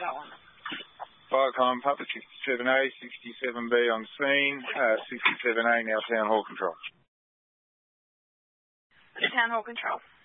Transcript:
that one. Viacom, Papa 67A, 67B on scene, 67A now Town Hall Control. Town Hall Control.